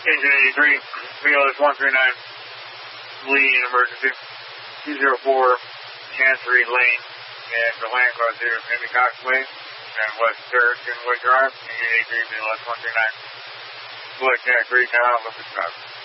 Engine 83, VLS 139, leading emergency, 204 Chancery Lane, and the land cross here, Endicott Way, and West 3rd and Wood Drive, Engine 83, VLS 139, Black Jack 3, now, look at